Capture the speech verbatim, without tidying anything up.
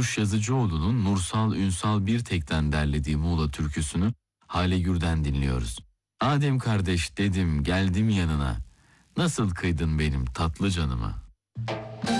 Durmuş Yazıcıoğlu'nun Nursal Ünsal Birtek'ten derlediği Muğla türküsünü Hale Gür'den dinliyoruz. Adem kardeş dedim geldim yanına, nasıl kıydın benim tatlı canıma.